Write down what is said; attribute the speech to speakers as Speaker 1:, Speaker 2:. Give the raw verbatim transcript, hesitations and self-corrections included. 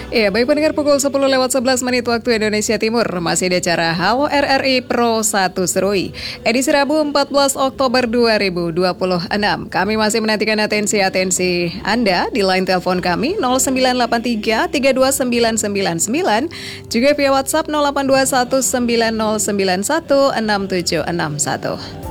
Speaker 1: Iya, baik pendengar, pukul sepuluh lewat sebelas menit waktu Indonesia Timur. Masih di acara Halo R R I Pro satu Serui, edisi Rabu empat belas Oktober dua ribu dua puluh enam. Kami masih menantikan atensi-atensi Anda di line telepon kami nol sembilan delapan tiga tiga dua sembilan sembilan sembilan, juga via WhatsApp nol delapan dua satu sembilan nol sembilan satu enam tujuh enam satu.